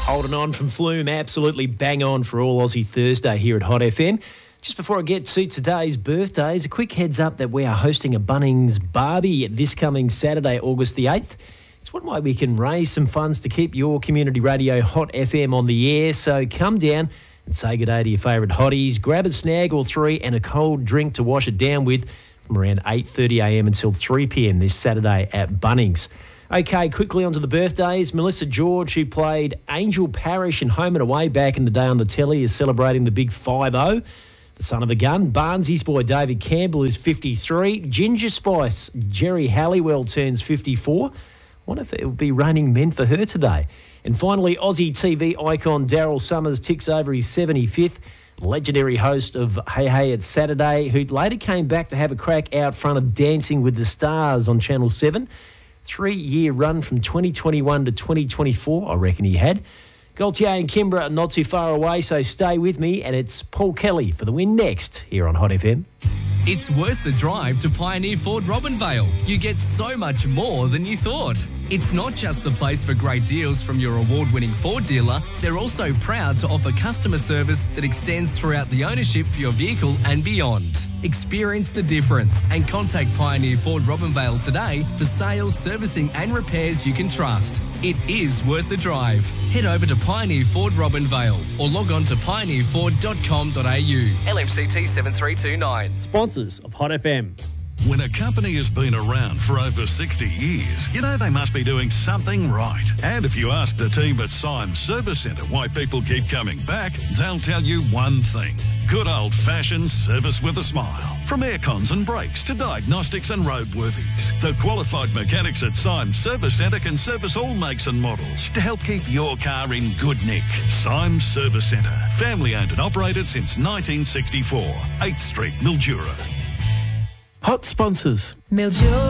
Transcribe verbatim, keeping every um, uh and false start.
Holding on from Flume, absolutely bang on for All Aussie Thursday here at Hot F M. Just before I get to today's birthdays, a quick heads up that we are hosting a Bunnings Barbie this coming Saturday, August the eighth. It's one way we can raise some funds to keep your community radio Hot F M on the air. So come down and say good day to your favourite hotties. Grab a snag or three and a cold drink to wash it down with from around eight thirty a m until three p m this Saturday at Bunnings. Okay, quickly onto the birthdays. Melissa George, who played Angel Parish in Home and Away back in the day on the telly, is celebrating the big five oh. The son of a gun. Barnsley's boy David Campbell is fifty-three. Ginger Spice, Jerry Halliwell turns fifty-four. Wonder if it will be raining men for her today. And finally, Aussie T V icon Daryl Summers ticks over his seventy-fifth. Legendary host of Hey Hey It's Saturday, who later came back to have a crack out front of Dancing with the Stars on Channel seven. Three-year run from twenty twenty-one to twenty twenty-four, I reckon he had. Gaultier and Kimbra are not too far away, so stay with me, and it's Paul Kelly for the win next here on Hot F M. It's worth the drive to Pioneer Ford Robinvale. You get so much more than you thought. It's not just the place for great deals from your award-winning Ford dealer. They're also proud to offer customer service that extends throughout the ownership for your vehicle and beyond. Experience the difference and contact Pioneer Ford Robinvale today for sales, servicing and repairs you can trust. It is worth the drive. Head over to Pioneer Ford Robinvale or log on to pioneer ford dot com dot a u. L M C T seven three two nine. Sponsors of Hot F M. When a company has been around for over sixty years, you know they must be doing something right. And if you ask the team at Symes Service Centre why people keep coming back, they'll tell you one thing. Good old-fashioned service with a smile. From aircons and brakes to diagnostics and roadworthies, the qualified mechanics at Symes Service Centre can service all makes and models to help keep your car in good nick. Symes Service Centre, family-owned and operated since nineteen sixty-four. eighth Street, Mildura. Hot sponsors. Mildura.